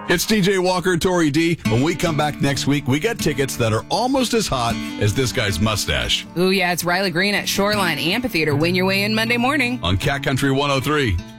It's DJ Walker, Tori D. When we come back next week, we got tickets that are almost as hot as this guy's mustache. Ooh, yeah, it's Riley Green at Shoreline Amphitheater. Win your way in Monday morning On Cat Country 103.